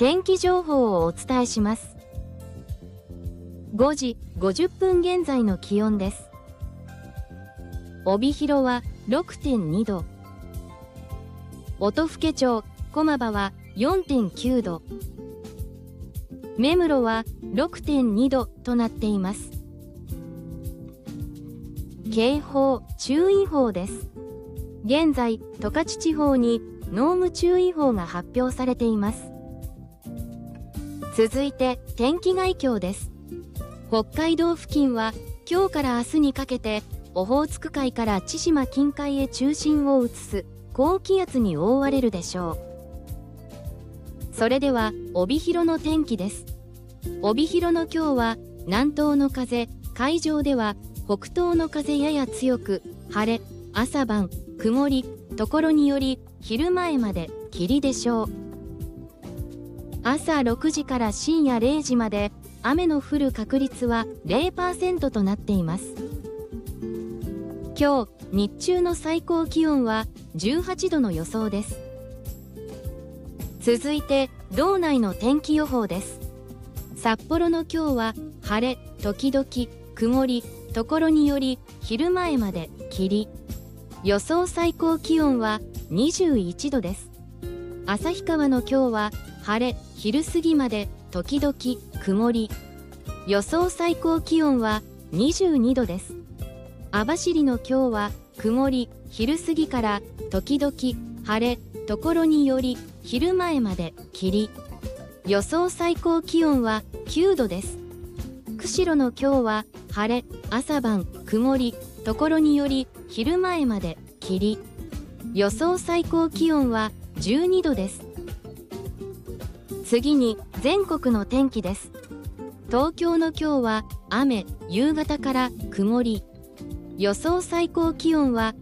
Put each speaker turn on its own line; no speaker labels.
天気情報をお伝えします。5時50分現在の気温です。帯広は 6.2 度、音更町駒場は 4.9 度、芽室は 6.2 度となっています。警報・注意報です。現在、十勝地方に濃霧注意報が発表されています。続いて天気概況です。北海道付近は今日から明日にかけてオホーツク海から千島近海へ中心を移す高気圧に覆われるでしょう。それでは帯広の天気です。帯広の今日は南東の風、海上では北東の風やや強く、晴れ、朝晩曇り、ところにより昼前まで霧でしょう。朝6時から深夜0時まで雨の降る確率は 0% となっています。今日日中の最高気温は18度の予想です。続いて道内の天気予報です。札幌の今日は晴れ時々曇り、ところにより昼前まで霧、予想最高気温は21度です。旭川の今日は晴れ昼過ぎまで時々曇り、予想最高気温は22度です。網走の今日は曇り昼過ぎから時々晴れ、ところにより昼前まで霧、予想最高気温は9度です。釧路の今日は晴れ朝晩曇り、ところにより昼前まで霧、予想最高気温は12度です。次に全国の天気です。東京の今日は雨、夕方から曇り、予想最高気温は